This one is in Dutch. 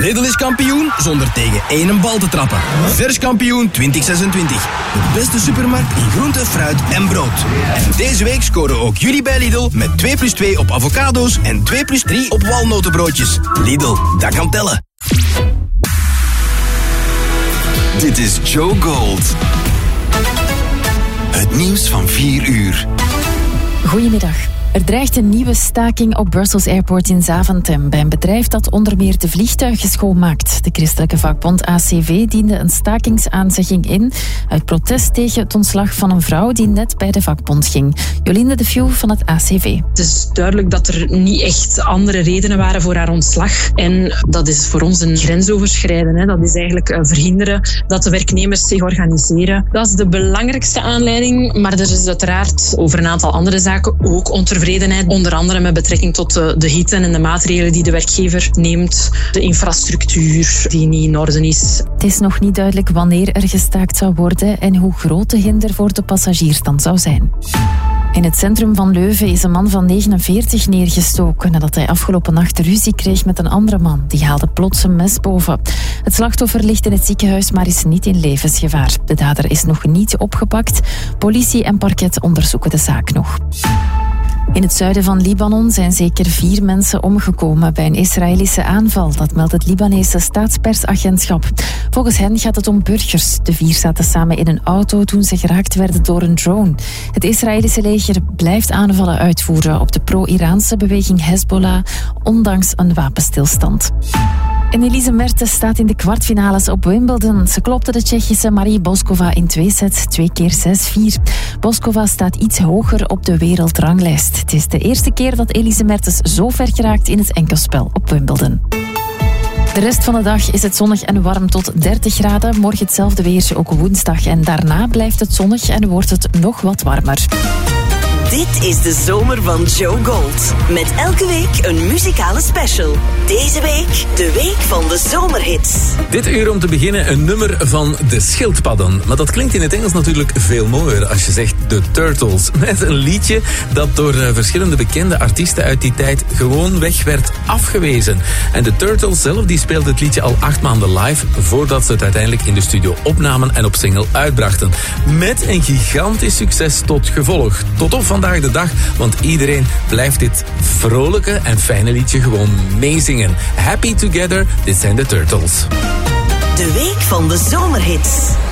Lidl is kampioen zonder tegen één bal te trappen. Vers kampioen 2026. De beste supermarkt in groente, fruit en brood. En deze week scoren ook jullie bij Lidl met 2+2 op avocado's en 2+3 op walnotenbroodjes. Lidl, dat kan tellen. Dit is Joe Gold. Het nieuws van 4 uur. Goedemiddag. Er dreigt een nieuwe staking op Brussels Airport in Zaventem bij een bedrijf dat onder meer de vliegtuigen schoonmaakt. De christelijke vakbond ACV diende een stakingsaanzegging in uit protest tegen het ontslag van een vrouw die net bij de vakbond ging. Jolinde de View van het ACV. Het is duidelijk dat er niet echt andere redenen waren voor haar ontslag. En dat is voor ons een grensoverschrijden. Dat is eigenlijk verhinderen dat de werknemers zich organiseren. Dat is de belangrijkste aanleiding. Maar er is uiteraard over een aantal andere zaken ook ontevredenheid. Onder andere met betrekking tot de hitte en de maatregelen die de werkgever neemt. De infrastructuur die niet in orde is. Het is nog niet duidelijk wanneer er gestaakt zou worden en hoe groot de hinder voor de passagiers dan zou zijn. In het centrum van Leuven is een man van 49 neergestoken nadat hij afgelopen nacht ruzie kreeg met een andere man. Die haalde plots een mes boven. Het slachtoffer ligt in het ziekenhuis, maar is niet in levensgevaar. De dader is nog niet opgepakt. Politie en parket onderzoeken de zaak nog. In het zuiden van Libanon zijn zeker 4 mensen omgekomen bij een Israëlische aanval. Dat meldt het Libanese staatspersagentschap. Volgens hen gaat het om burgers. De 4 zaten samen in een auto toen ze geraakt werden door een drone. Het Israëlische leger blijft aanvallen uitvoeren op de pro-Iraanse beweging Hezbollah, ondanks een wapenstilstand. En Elise Mertens staat in de kwartfinales op Wimbledon. Ze klopte de Tsjechische Marie Boskova in 2 sets, 2 keer 6-4. Boskova staat iets hoger op de wereldranglijst. Het is de eerste keer dat Elise Mertens zo ver geraakt in het enkelspel op Wimbledon. De rest van de dag is het zonnig en warm tot 30 graden. Morgen hetzelfde weer, ook woensdag. En daarna blijft het zonnig en wordt het nog wat warmer. Dit is de zomer van Joe Gold. Met elke week een muzikale special. Deze week de week van de zomerhits. Dit uur om te beginnen een nummer van de Schildpadden. Maar dat klinkt in het Engels natuurlijk veel mooier als je zegt The Turtles. Met een liedje dat door verschillende bekende artiesten uit die tijd gewoon weg werd afgewezen. En de Turtles zelf die speelden het liedje al 8 maanden live voordat ze het uiteindelijk in de studio opnamen en op single uitbrachten. Met een gigantisch succes tot gevolg. Tot op vandaag de dag, want iedereen blijft dit vrolijke en fijne liedje gewoon meezingen. Happy Together, dit zijn de Turtles. De week van de zomerhits.